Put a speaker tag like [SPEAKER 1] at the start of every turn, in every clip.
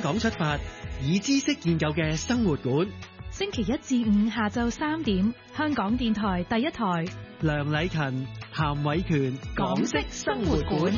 [SPEAKER 1] 港出發，以知識建構嘅生活館。
[SPEAKER 2] 星期一至五下晝3點，香港電台第一台。
[SPEAKER 1] 梁禮勤、譚偉權，港式生活館。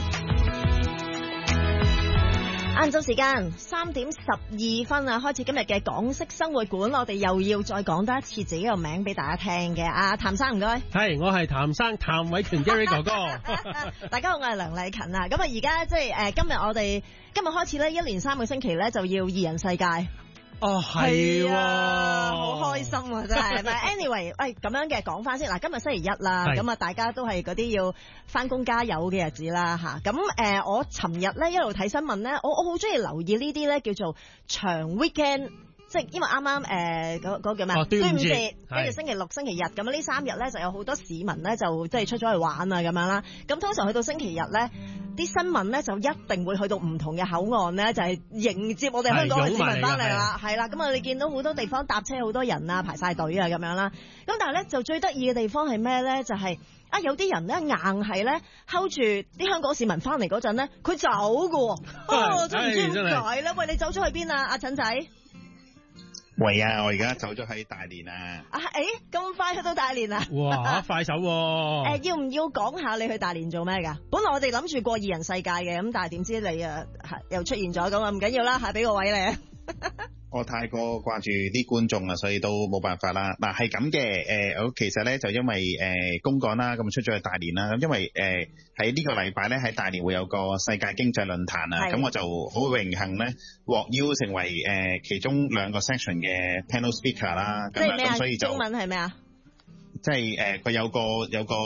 [SPEAKER 3] 晏晝時間3點12分啊，開始今日嘅港式生活館，我哋又要再講多一次自己個名俾大家聽嘅。阿譚生唔該，
[SPEAKER 4] 係我係譚生，譚偉權 Gary 哥哥。
[SPEAKER 3] 大家好，我係梁禮勤啊。咁啊，而家即係今日開始咧，一連3個星期咧就要二人世界。
[SPEAKER 4] 哦，係
[SPEAKER 3] 啊，好開心啊，真係。anyway， 喂，咁樣嘅講翻先嗱，今日星期一啦，咁啊，大家都係嗰啲要翻工加油嘅日子啦吓。咁我尋日咧一路睇新聞咧，我好中意留意呢啲咧叫做長 weekend。即係因為啱啱嗰個叫咩？端午節，跟住星期六、星期日咁呢3日咧就有好多市民咧就即係出咗去玩啊咁樣啦。咁通常去到星期日咧，啲新聞咧就一定會去到唔同嘅口岸咧，就係迎接我哋香港嘅市民翻嚟啦。係啦，咁啊你見到好多地方搭車好多人啊，排晒隊啊咁樣啦。咁但係咧就最得意嘅地方係咩咧？就係有啲人咧硬係咧 hold 住啲香港市民翻嚟嗰陣咧，佢走㗎。真唔知點解咧？喂，你走咗去邊啊？阿陳仔？
[SPEAKER 5] 喂啊！我而家走咗喺大連啊！
[SPEAKER 3] 咁快去到大連啊！
[SPEAKER 4] 哇，快手喎！
[SPEAKER 3] 要唔要講下你去大連做咩㗎？本來我哋諗住過二人世界嘅，咁但係點知你又出現咗咁啊！唔緊要啦，下俾個位你。
[SPEAKER 5] 我太過掛住啲觀眾啦，所以都冇辦法啦。嗱，係咁嘅，我其實咧就因為公幹啦，咁出咗去大連啦。咁因為喺呢個禮拜咧喺大連會有個世界經濟論壇啊，咁我就好榮幸咧獲邀成為其中2個 section 嘅 panel speaker 啦。
[SPEAKER 3] 即係咩啊？
[SPEAKER 5] 所以就
[SPEAKER 3] 中文係咩啊？
[SPEAKER 5] 即係佢有個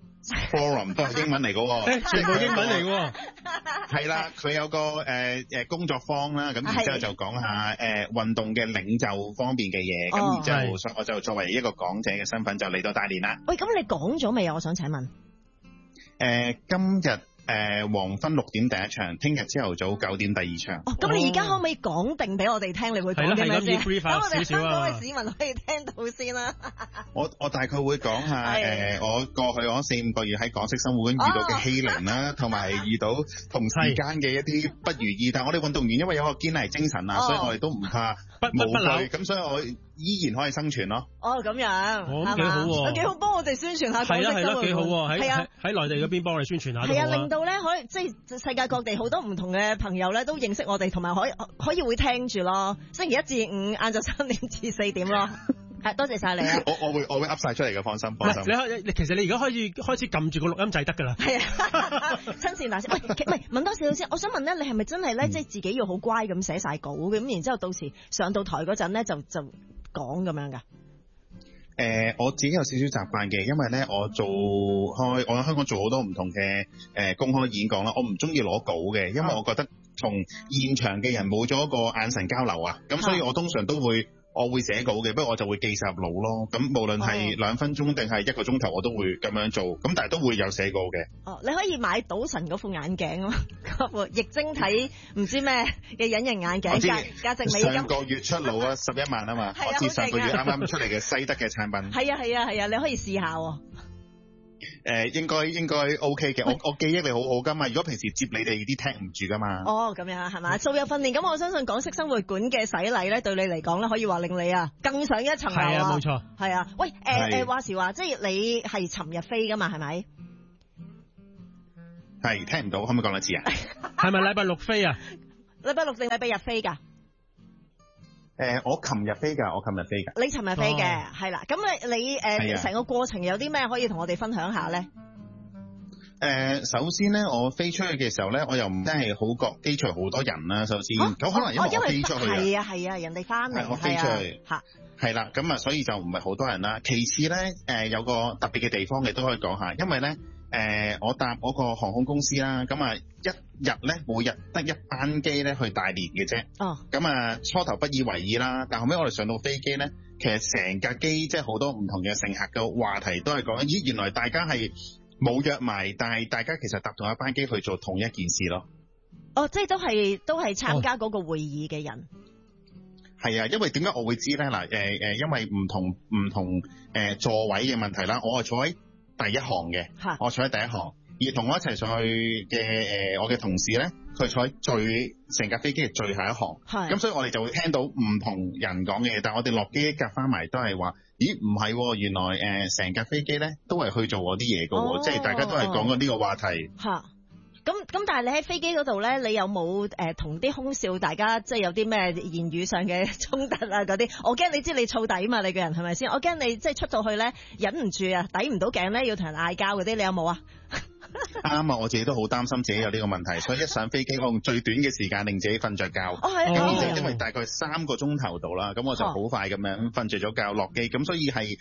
[SPEAKER 5] forum 都係英文嚟嘅喎，
[SPEAKER 4] 全部英文嚟嘅喎。
[SPEAKER 5] 係啦，佢有個工作坊啦，咁然之後就講下運動嘅領袖方面嘅嘢，咁然之後所以我就作為一個講者嘅身份就嚟到大連啦。
[SPEAKER 3] 喂，咁你講咗未啊？我想請問。
[SPEAKER 5] 今日黃昏6點第一場，聽日朝頭早9點第二場。
[SPEAKER 3] 咁你而家可唔可以講定俾我哋聽？你會講啲咩先？
[SPEAKER 4] 等我哋
[SPEAKER 3] 香港嘅市民可以聽到先啦。
[SPEAKER 5] 我大概會講下我過去我4-5個月喺港式生活館遇到嘅欺凌啦，同埋遇到同事間嘅一啲不如意。但係我哋運動員因為有個堅毅精神啊，所以我哋都唔怕無懼，咁所以我依然可以生存咯。
[SPEAKER 3] 咁樣，
[SPEAKER 4] 咁幾好喎，
[SPEAKER 3] 幾好幫我哋宣傳下港式生活館。
[SPEAKER 4] 幾好喎，喺內地嗰邊幫我哋宣傳下。
[SPEAKER 3] 係啊，令到咧可以即係世界各地好多唔同嘅朋友咧都認識我哋，同埋可以會聽住咯。星期一至5晏晝3點至4點咯。係，多謝晒你啊！
[SPEAKER 5] 我會噏晒出嚟嘅，放心。
[SPEAKER 4] 你其實你而家開始撳住個錄音掣得㗎啦。係
[SPEAKER 3] 啊，親善大使。喂，唔係問多少少先，我想問咧，你係咪真係咧，即係自己要好乖咁寫晒稿嘅，咁然之後到時上到台嗰陣咧就講咁樣㗎？
[SPEAKER 5] 我自己有少少習慣嘅，因為咧我喺香港做好多唔同嘅公開演講啦，我唔中意攞稿嘅，因為我覺得同現場嘅人冇咗一個眼神交流啊，咁所以我通常都會寫稿嘅，不過我就會記晒入腦咯。咁無論係2分鐘定係1個鐘頭，我都會咁樣做。咁但係都會有寫稿嘅。
[SPEAKER 3] 你可以買賭神嗰副眼鏡咯，液晶體唔知咩嘅隱形眼鏡，價值美金。
[SPEAKER 5] 上個月出爐啊，11萬啊嘛，我知上個月啱啱出嚟嘅西德嘅產品。
[SPEAKER 3] 係啊，你可以試下。
[SPEAKER 5] 應該 OK 嘅，我記憶力好好噶嘛。如果平時接你哋啲聽唔住噶嘛。
[SPEAKER 3] 咁樣係嘛？素有訓練，咁我相信港式生活館嘅洗禮咧，對你嚟講咧，可以話令你更上一層樓啊。係啊，冇錯。係啊，喂，話時話，即係你係尋日飛噶嘛？係咪？
[SPEAKER 5] 係，聽唔到，可唔可以講多次啊？
[SPEAKER 4] 係咪禮拜6飛啊？
[SPEAKER 3] 禮拜6定禮拜日飛㗎？
[SPEAKER 5] 我琴日飛㗎。
[SPEAKER 3] 你尋日飛嘅，係啦。咁你成個過程有啲咩可以同我哋分享下咧？
[SPEAKER 5] 首先咧，我飛出去嘅時候咧，我又唔真係好覺機場好多人啦。首先，咁可能因為我飛出去
[SPEAKER 3] 係啊，人哋翻嚟，
[SPEAKER 5] 我飛出去係啦，咁啊，所以就唔係好多人啦。其次咧，有個特別嘅地方，你都可以講下，因為咧。我搭嗰個航空公司啦，咁啊一日咧每日得1班機咧去大連嘅啫。咁啊初頭不以為意啦，但後尾我哋上到飛機咧，其實成架機即係好多唔同嘅乘客嘅話題都係講，咦原來大家係冇約埋，但係大家其實搭同一班機去做同一件事咯。
[SPEAKER 3] 即係都係參加嗰個會議嘅人。
[SPEAKER 5] 係啊，因為點解我會知咧？嗱，因為唔同座位嘅問題啦，我係坐喺第一行嘅，我坐喺第一行，而同我一齊上去嘅我嘅同事咧， 佢坐喺成架飛機嘅最後一行，咁所以我哋就會聽到唔同人講嘅嘢，但係我哋落機一夾翻埋都係話，咦唔係喎，原來成架飛機咧都係去做嗰啲嘢㗎喎，即係大家都係講緊呢個話題。
[SPEAKER 3] 咁但係你喺飛機嗰度咧，你有冇同啲空少大家即係有啲咩言語上嘅衝突啊嗰啲？我驚你知你燥底嘛，你個人係咪先？我驚你即係出到去咧忍唔住啊，抵唔到頸咧，要同人嗌交嗰啲，你有冇啊？
[SPEAKER 5] 啱啊！我自己都好擔心自己有呢個問題，所以一上飛機我用最短嘅時間令自己瞓着覺。咁因為大概3個鐘頭度啦，咁我就好快咁樣瞓着咗覺落機，咁所以係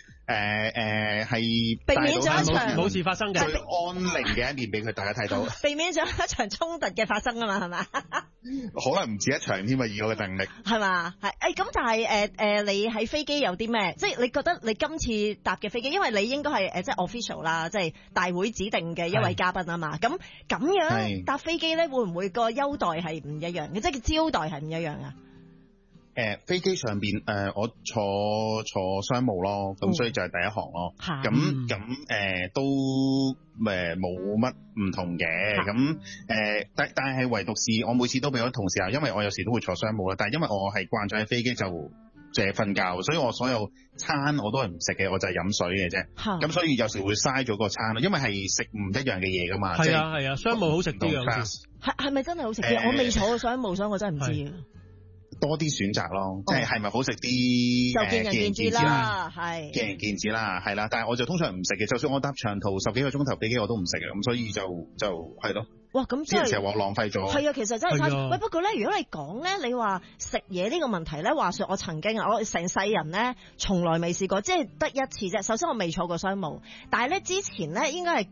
[SPEAKER 3] 避免咗一場
[SPEAKER 4] 冇事發生嘅
[SPEAKER 5] 最安寧嘅一面俾佢大家睇到。
[SPEAKER 3] 避免咗一場衝突嘅發生啊嘛，係嘛？
[SPEAKER 5] 可能唔止一場添啊！以我嘅能力
[SPEAKER 3] 係嘛？係咁但係你喺飛機有啲咩？即係你覺得你今次搭嘅飛機，因為你應該係即係 official 啦，即係大會指定嘅一位嘉賓啊嘛。咁樣搭飛機咧，會唔會個優待係唔一樣嘅？即係招待係唔一樣啊？
[SPEAKER 5] 飛機上邊我坐商務咯，咁所以就係第一行咯。咁都冇乜唔同嘅。咁但係唯獨是我每次都俾我同事啊，因為我有時都會坐商務啦。但係因為我係慣咗喺飛機就淨係瞓覺，所以我所有餐我都係唔食嘅，我就係飲水嘅啫。咁所以有時會嘥咗個餐咯，因為係食唔一樣嘅嘢噶嘛。
[SPEAKER 4] 係啊，商務好食啲啊。
[SPEAKER 3] 係咪真係好食啲？我未坐過商務，所以我真係唔知。
[SPEAKER 5] 多啲選擇咯，即係咪好食啲？
[SPEAKER 3] 就見仁見智啦，係
[SPEAKER 5] 見仁見智啦，係啦。但係我就通常唔食嘅，就算我搭長途10幾個鐘頭飛機我都唔食嘅，咁所以就係咯。
[SPEAKER 3] 哇，咁即係成日
[SPEAKER 5] 話浪費咗。係
[SPEAKER 3] 啊，其實真係差。喂，不過咧，如果你講咧，你話食嘢呢個問題咧，話說我曾經我成世人咧，從來未試過，即係得一次啫。首先我未坐過商務，但係咧之前咧應該係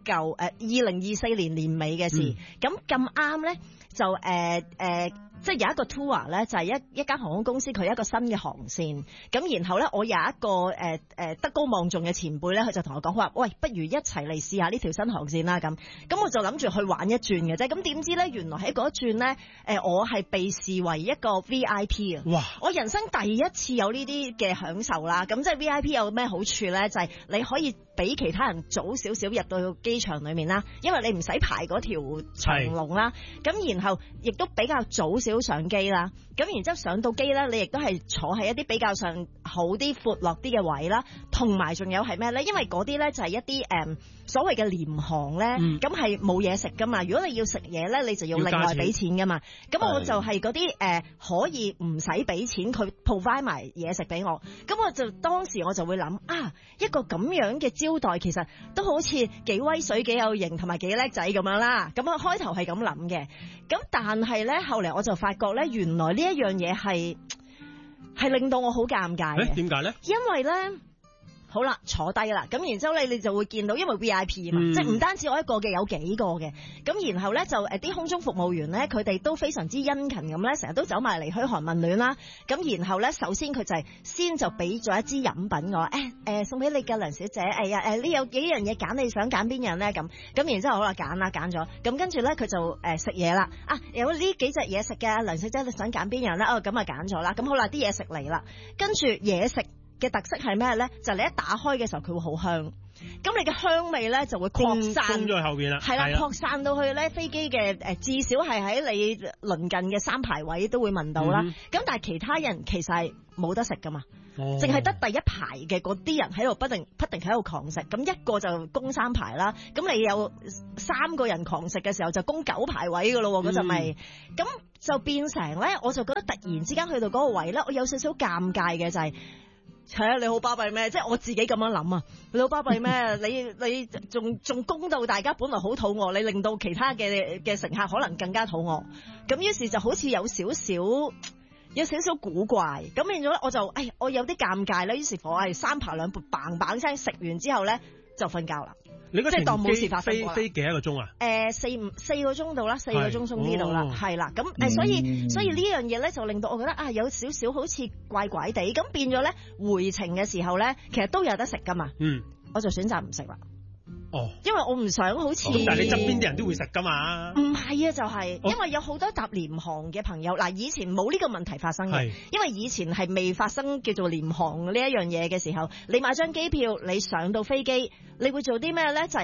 [SPEAKER 3] 2024年年尾嘅事，咁啱咧就即係有一個 tour 咧，就係一間航空公司佢有一個新嘅航線，咁然後咧我有一個德高望重嘅前輩咧，佢就同我講話，喂，不如一齊嚟試下呢條新航線啦咁我就諗住去玩一轉嘅啫，咁點知咧原來喺嗰一轉咧我係被視為一個 VIP 啊！哇！我人生第一次有呢啲嘅享受啦，咁即係 VIP 有咩好處咧？就係你可以比其他人早少少入到機場裏面啦，因為你唔使排嗰條長龍啦，咁然後亦都比較早少上機啦，咁然之後上到機咧，你亦都係坐喺一啲比較上好啲闊落啲嘅位啦，同埋仲有係咩咧？因為嗰啲咧就係一啲所謂嘅廉航咧，咁係冇嘢食噶嘛。如果你要食嘢咧，你就要另外俾錢噶嘛。咁我就係嗰啲可以唔使俾錢，佢 provide 埋嘢食俾我。咁我就當時我就會諗啊，一個咁樣嘅招待其實都好似幾威水、幾有型同埋幾叻仔咁樣啦。咁我開頭係咁諗嘅，咁但係咧後嚟我就發覺咧，原來呢一樣嘢係令到我好尷尬嘅。
[SPEAKER 4] 點解咧？
[SPEAKER 3] 因為咧。好啦，坐低啦，咁然之後咧，你就會見到，因為 VIP 嘛，即係唔單止我一個嘅，有幾個嘅，咁然後咧就啲空中服務員咧，佢哋都非常之殷勤咁咧，成日都走埋嚟噓寒問暖啦，咁然後咧，首先佢就先就俾咗一支飲品我，送俾你嘅梁小姐，你有幾樣嘢揀，你想揀邊樣咧？咁然之後好啦，揀咗，咁跟住咧佢就食嘢啦，有呢幾隻嘢食嘅，梁小姐你想揀邊樣咧？咁啊揀咗啦，咁好啦，啲嘢食嚟啦，跟住嘢食嘅特色係咩咧？就你一打開嘅時候佢會好香，咁你嘅香味咧就會擴散，衝咗
[SPEAKER 4] 後邊啦，
[SPEAKER 3] 係啦，擴散到去咧飛機嘅至少係喺你鄰近嘅3排位都會聞到啦。咁但係其他人其實係冇得食噶嘛，淨係得第一排嘅嗰啲人喺度不停喺度狂食，咁一個就供3排啦。咁你有3個人狂食嘅時候就供9排位噶咯，嗰陣咪咁就變成咧，我就覺得突然之間去到嗰個位咧，我有少少尷尬嘅就係。你好巴閉咩？即係我自己咁樣諗啊！你好巴閉咩？你仲供到大家本來好肚餓，你令到其他嘅乘客可能更加肚餓。咁於是就好似有少少古怪。咁變咗咧，我有啲尷尬咧。於是我係3扒2撥，bang bang聲食完之後咧就瞓覺啦。
[SPEAKER 4] 你嗰
[SPEAKER 3] 即係當冇事發生過啦。
[SPEAKER 4] 飛幾多個鐘啊
[SPEAKER 3] ？4個鐘度啦，4個鐘鬆啲度啦，係啦。咁所以呢樣嘢咧就令到我覺得有少少好似怪怪地。咁變咗咧回程嘅時候咧，其實都有得食噶嘛。我就選擇唔食啦。因為我唔想好似，
[SPEAKER 4] 但係你側邊啲人都會食噶嘛？
[SPEAKER 3] 唔係啊，就係因為有好多搭廉航嘅朋友，嗱，以前冇呢個問題發生嘅，因為以前係未發生叫做廉航呢一樣嘢嘅時候，你買張機票，你上到飛機，你會做啲咩咧？就係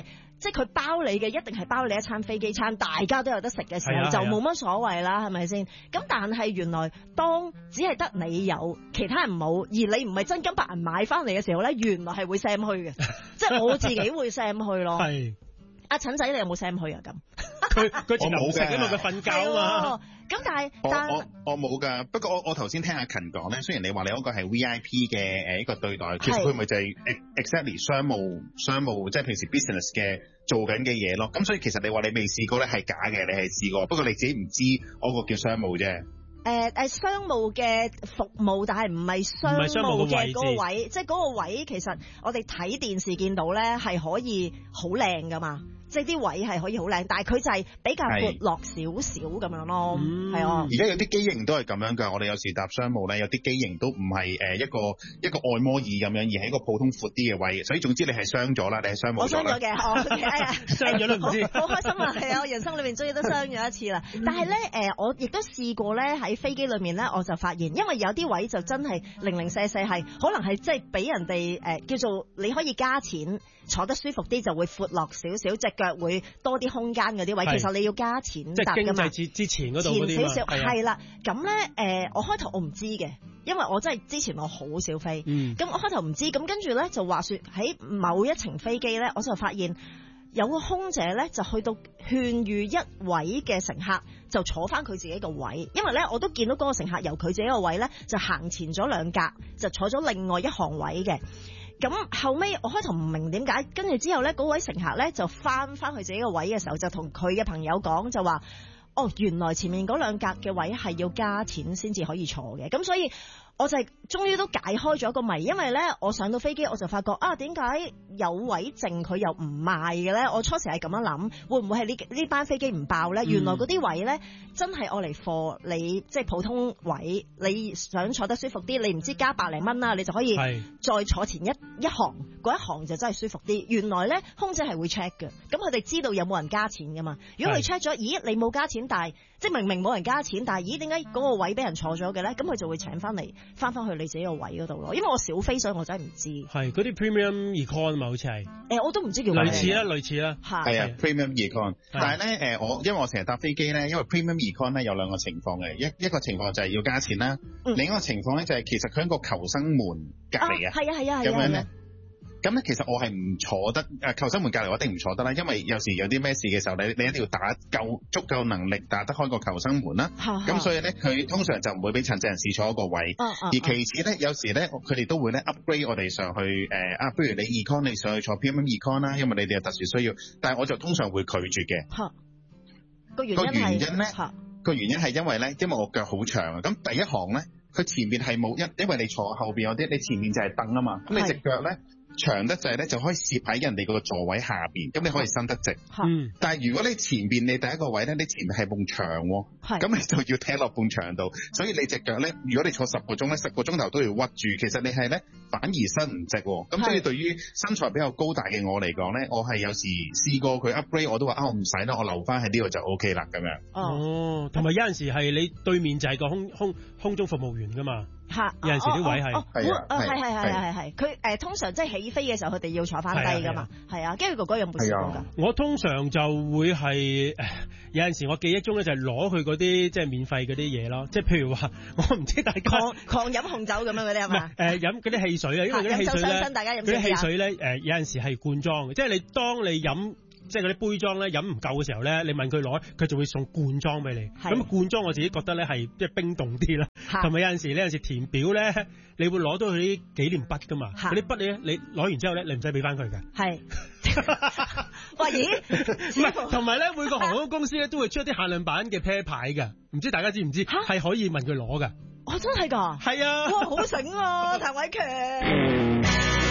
[SPEAKER 3] 即係佢包你嘅，一定係包你一餐飛機餐，大家都有得食嘅時候，就冇乜所謂啦，係咪先？咁但係原來當只係得你有，其他人冇，而你唔係真金白銀買翻嚟嘅時候咧，原來係會 Sam 虛嘅，即係我自己會 Sam 虛咯。係阿陳仔，你有冇 Sam 虛啊？咁
[SPEAKER 4] 佢我冇嘅，因為佢瞓覺啊嘛。
[SPEAKER 3] 咁但係
[SPEAKER 5] 我冇㗎，不過我頭先聽阿勤講咧，雖然你話你嗰個係 VIP 嘅一個對待，其實佢咪就係 exactly 商務即係平時 business 嘅做緊嘅嘢咯。咁所以其實你話你未試過咧係假嘅，你係試過，不過你自己唔知我個叫商務啫。
[SPEAKER 3] 商務嘅服務，但係唔係商務嘅嗰個位，即係嗰個位其實我哋睇電視見到咧係可以好靚㗎嘛。即係啲位係可以好靚，但係佢就係比較闊落少少咁樣咯，係啊。而
[SPEAKER 5] 家有啲機型都係咁樣㗎，我哋有時搭商務咧，有啲機型都唔係一個按摩椅咁樣，而係一個普通闊啲嘅位，所以總之你係傷咗啦，你係商務咗。我傷咗嘅，
[SPEAKER 3] 傷咗都唔知。好開心啊，係啊，我人生裏面終於都傷咗一次啦。但係咧我亦都試過咧喺飛機裏面咧，我就發現，因為有啲位就真係零零舍舍係，可能係即係俾人哋叫做你可以加錢坐得舒服啲，就會闊落少少，隻腳會多啲空間嗰啲位，其實你要加錢搭㗎嘛。即係經濟之前嗰度前少少係啦。咁咧我開頭我唔知嘅，因為我真係之前我好少飛，咁我開頭唔知，咁跟住咧就話說喺某一程飛機咧，我就發現有個空姐咧就去到勸喻一位嘅乘客就坐翻佢自己個位，因為咧我都見到嗰個乘客由佢自己個位咧就行前咗2格，就坐咗另外一行位嘅。咁後尾我開頭唔明點解，跟住之後咧嗰位乘客咧就翻去自己個位嘅時候，就同佢嘅朋友講就話：哦，原來前面嗰2格嘅位係要加錢先至可以坐嘅。咁所以我就終於都解開咗個謎，因為咧我上到飛機我就發覺啊，點解有位剩佢又唔賣嘅咧？我初時係咁樣諗，會唔會係呢班飛機唔爆咧？原來嗰啲位咧真係愛嚟貨你，即係普通位，你想坐得舒服啲，你唔知加100零蚊啦，你就可以再坐前一行，嗰一行就真係舒服啲。原來咧空姐係會 check 嘅，咁佢哋知道有冇人加錢噶嘛？如果佢 check 咗，咦你冇加錢，但係即係明明冇人加錢，但係咦點解嗰個位俾人坐咗嘅咧？咁佢就會請翻去你自己個位嗰度咯，因為我少飛，所以我真係唔知。係嗰啲 premium econ 嘛，好似係。我都唔知叫咩。類似啦。係啊 ，premium econ。但係咧，因為我成日搭飛機咧，因為 premium econ 咧有2個情況嘅，一個情況就係要加錢啦，另一個情況咧就係其實佢喺個求生門隔離啊。係啊。咁樣咧。咁咧，其實我係唔坐得求生門隔離，我一定唔坐得啦，因為有時有啲咩事嘅時候，你一定要打足夠能力打得開個求生門啦。咁所以咧，佢通常就唔會俾殘疾人士坐一個位。而其次咧，有時咧，佢哋都會咧 upgrade 我哋上去不如你 econ 你上去坐 premium econ 啦，因為你哋有特殊需要。但係我就通常會拒絕嘅。個原因咧，個原因係因為咧，因為我腳好長啊。咁第一行咧，佢前面係冇因為你坐後邊有啲，你前面就係凳啊嘛。咁你隻腳咧長得滯咧，就可以攝喺人哋個座位下邊，咁你可以伸得直。但係如果你前邊你第一個位咧，你前面係埲牆喎，咁你就要踢落埲牆度，所以你隻腳咧，如果你坐10個鐘咧，10個鐘頭都要屈住，其實你係咧反而伸唔直。咁所以對於身材比較高大嘅我嚟講咧，我係有時試過佢 upgrade， 我都話我唔使啦，我留翻喺呢度就 OK 啦咁樣。哦，同埋有陣時係你對面就係個空中服務員㗎嘛。有陣時啲位係佢通常即係起飛嘅時候，佢哋要坐翻低噶嘛，係啊。跟住哥哥有冇試過㗎？我通常就會係有陣時我記憶中咧就係攞佢嗰啲即係免費嗰啲嘢咯，即係譬如話我唔知大家狂飲紅酒咁樣嗰啲係嘛？飲嗰啲汽水啊，因為嗰啲汽水咧，嗰啲汽水咧有陣時係罐裝嘅，即係你當你飲。即係嗰啲杯裝咧飲唔夠嘅時候咧，你問佢攞，佢就會送罐裝俾你。咁罐裝我自己覺得咧係即係冰凍啲啦。同埋有陣時填表咧，你會攞到佢啲紀念筆噶嘛？嗰啲筆你攞完之後咧，你唔使俾翻佢嘅。係。喂，咦？唔係，同埋咧每個航空公司咧都會出一啲限量版嘅啤牌㗎，唔知大家知唔知？係可以問佢攞㗎。哦，真係㗎？係啊。哇，好醒喎，譚偉強。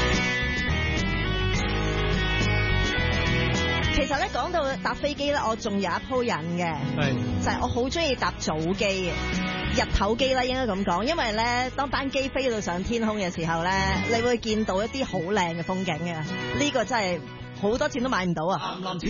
[SPEAKER 3] 其實咧講到搭飛機咧，我仲有一鋪癮嘅，就係我好中意搭早機嘅日頭機啦，應該咁講，因為咧當班機飛到上天空嘅時候咧，你會見到一啲好靚嘅風景嘅，呢個真係好多錢都買唔到啊！藍藍天